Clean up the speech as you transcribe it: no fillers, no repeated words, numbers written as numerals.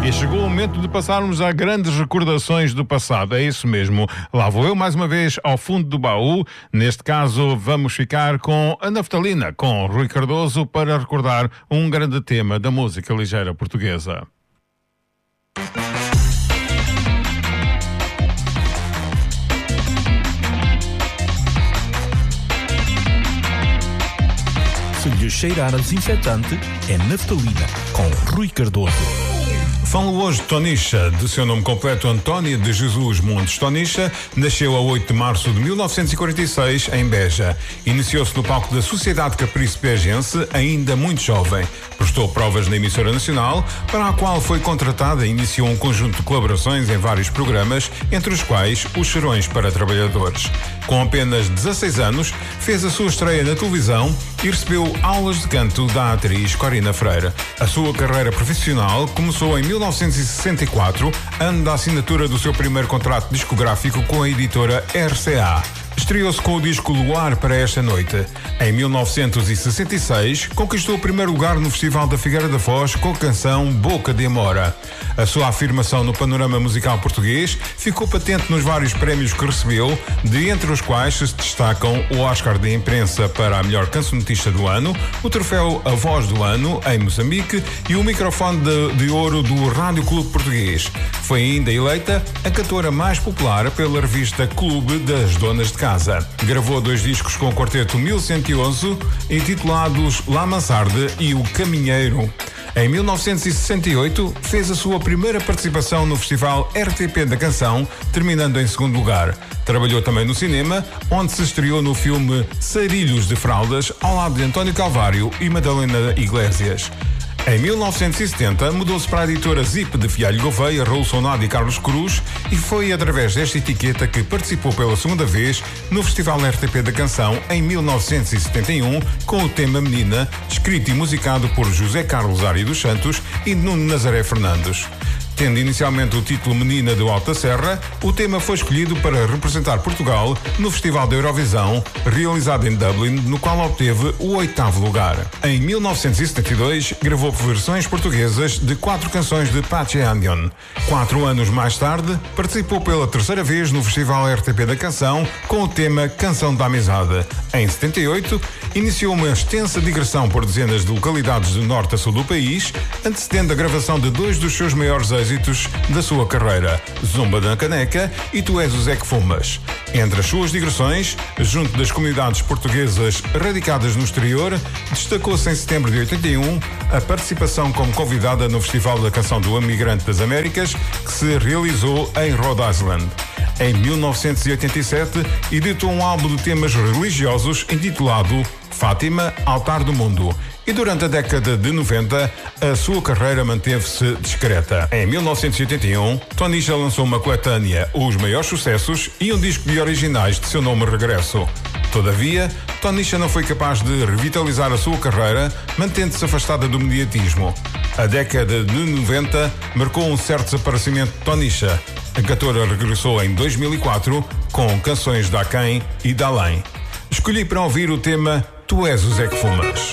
E chegou o momento de passarmos a grandes recordações do passado. É isso mesmo. Lá vou eu mais uma vez ao fundo do baú. Neste caso, vamos ficar com a Naftalina, com Rui Cardoso, para recordar um grande tema da música ligeira portuguesa. Se lhe cheirar a desinfetante, é Naftalina, com Rui Cardoso. Falo hoje de Tonicha, de seu nome completo Antónia de Jesus Montes Tonicha, nasceu a 8 de março de 1946 em Beja. Iniciou-se no palco da Sociedade Caprice Begense, ainda muito jovem. Prestou provas na emissora nacional, para a qual foi contratada e iniciou um conjunto de colaborações em vários programas, entre os quais Os Cheirões para Trabalhadores. Com apenas 16 anos, fez a sua estreia na televisão e recebeu aulas de canto da atriz Corina Freire. A sua carreira profissional começou em 1964, ano da assinatura do seu primeiro contrato discográfico com a editora RCA. Estreou-se com o disco Luar para esta noite. Em 1966, conquistou o primeiro lugar no Festival da Figueira da Foz com a canção Boca de Amora. A sua afirmação no panorama musical português ficou patente nos vários prémios que recebeu, de entre os quais se destacam o Oscar de Imprensa para a melhor cancionetista do ano, o troféu A Voz do Ano, em Moçambique, e o microfone de ouro do Rádio Clube Português. Foi ainda eleita a cantora mais popular pela revista Clube das Donas de Casa. Gravou 2 discos com o quarteto 1111, intitulados La Mansarde e O Caminheiro. Em 1968, fez a sua primeira participação no Festival RTP da Canção, terminando em segundo lugar. Trabalhou também no cinema, onde se estreou no filme Sarilhos de Fraldas, ao lado de António Calvário e Madalena Iglesias. Em 1970, mudou-se para a editora Zip de Fialho Gouveia, Raul Sonado e Carlos Cruz, e foi através desta etiqueta que participou pela segunda vez no Festival RTP da Canção em 1971, com o tema Menina, escrito e musicado por José Carlos Ari dos Santos e Nuno Nazaré Fernandes. Tendo inicialmente o título Menina do Alta Serra, o tema foi escolhido para representar Portugal no Festival da Eurovisão, realizado em Dublin, no qual obteve o 8º lugar. Em 1972, gravou versões portuguesas de 4 canções de Patchy Onion. 4 anos mais tarde, participou pela terceira vez no Festival RTP da Canção com o tema Canção da Amizade. Em 78, iniciou uma extensa digressão por dezenas de localidades do norte a sul do país, antecedendo a gravação de 2 dos seus maiores êxitos da sua carreira, Zumba da Caneca e Tu És o Zé que Fumas. Entre as suas digressões, junto das comunidades portuguesas radicadas no exterior, destacou-se em setembro de 81 a participação como convidada no Festival da Canção do Imigrante das Américas, que se realizou em Rhode Island. Em 1987, editou um álbum de temas religiosos intitulado Fátima, Altar do Mundo. E durante a década de 90, a sua carreira manteve-se discreta. Em 1981, Tonicha lançou uma coletânea, Os Maiores Sucessos, e um disco de originais de seu nome Regresso. Todavia, Tonicha não foi capaz de revitalizar a sua carreira, mantendo-se afastada do mediatismo. A década de 90 marcou um certo desaparecimento de Tonicha. A cantora regressou em 2004 com canções da Aquém e da Além. Escolhi para ouvir o tema Tu És o Zé que Fumas.